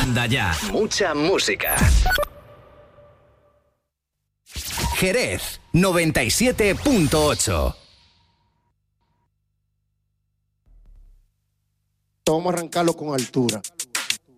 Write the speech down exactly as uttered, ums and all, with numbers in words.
Manda ya. Mucha música. Jerez noventa y siete punto ocho. Vamos a arrancarlo con altura.